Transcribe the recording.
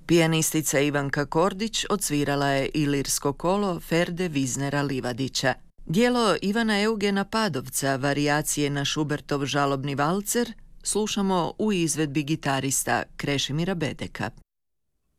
Pijanistica Ivanka Kordić odsvirala je Ilirsko kolo Ferde Viznera Livadića. Djelo Ivana Eugena Padovca, varijacije na Šubertov žalobni valcer, slušamo u izvedbi gitarista Krešimira Bedeka.